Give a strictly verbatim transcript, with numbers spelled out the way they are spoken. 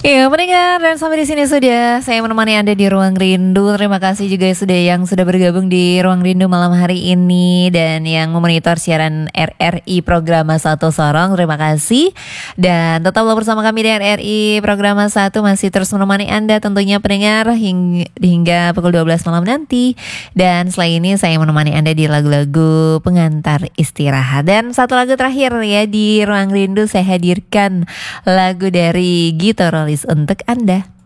Ya, pendengar, dan sampai di sini sudah saya menemani Anda di Ruang Rindu. Terima kasih juga sudah yang sudah bergabung di Ruang Rindu malam hari ini dan yang memonitor siaran R R I Programa Satu Sorong. Terima kasih. Dan tetaplah bersama kami di R R I Programa Satu masih terus menemani Anda tentunya pendengar hingga, hingga pukul dua belas malam nanti. Dan setelah ini saya menemani Anda di lagu-lagu pengantar istirahat. Dan satu lagu terakhir ya di Ruang Rindu saya hadirkan lagu dari Gito Rolis untuk Anda.